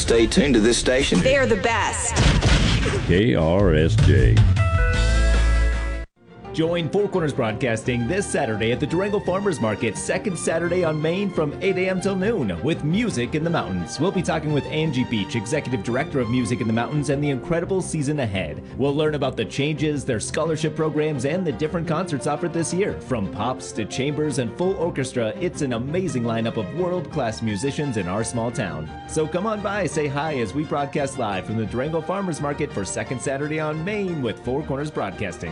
stay tuned to this station. They're the best. KRSJ. Join Four Corners Broadcasting this Saturday at the Durango Farmers Market, second Saturday on Main from 8 a.m. till noon with Music in the Mountains. We'll be talking with Angie Beach, Executive Director of Music in the Mountains, and the incredible season ahead. We'll learn about the changes, their scholarship programs, and the different concerts offered this year. From pops to chambers and full orchestra, it's an amazing lineup of world-class musicians in our small town. So come on by, say hi as we broadcast live from the Durango Farmers Market for second Saturday on Main with Four Corners Broadcasting.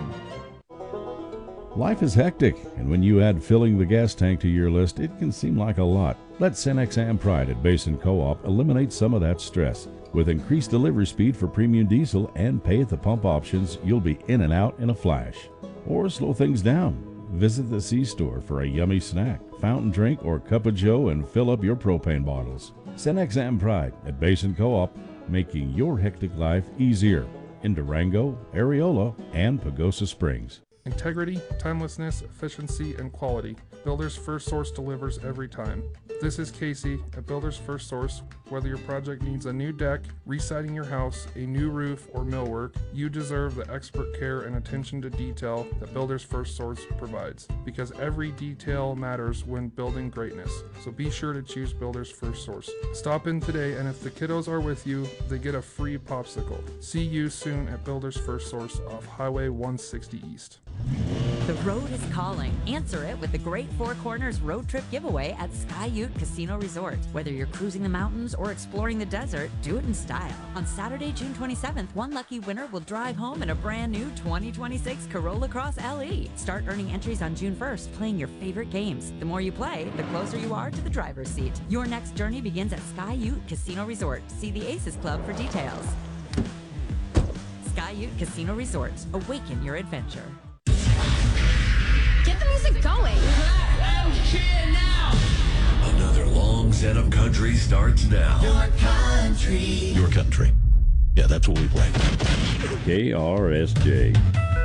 Life is hectic, and when you add filling the gas tank to your list, it can seem like a lot. Let Cenex Am Pride at Basin Co-op eliminate some of that stress. With increased delivery speed for premium diesel and pay-at-the-pump options, you'll be in and out in a flash. Or slow things down. Visit the C-Store for a yummy snack, fountain drink, or cup of joe and fill up your propane bottles. Cenex Am Pride at Basin Co-op, making your hectic life easier in Durango, Areola, and Pagosa Springs. Integrity, timelessness, efficiency, and quality. Builders First Source delivers every time. This is Casey at Builders First Source. Whether your project needs a new deck, residing your house, a new roof, or millwork, you deserve the expert care and attention to detail that Builders First Source provides. Because every detail matters when building greatness. So be sure to choose Builders First Source. Stop in today, and if the kiddos are with you, they get a free popsicle. See you soon at Builders First Source off Highway 160 East. The road is calling. Answer it with the Great Four Corners Road Trip Giveaway at Sky Ute Casino Resort. Whether you're cruising the mountains or exploring the desert, do it in style. On Saturday, June 27th, one lucky winner will drive home in a brand new 2026 Corolla Cross LE. Start earning entries on June 1st, playing your favorite games. The more you play, the closer you are to the driver's seat. Your next journey begins at Sky Ute Casino Resort. See the Aces Club for details. Sky Ute Casino Resort. Awaken your adventure. Get the music going. Another long set of country starts now. Your country. Your country. Yeah, that's what we play. KRSJ.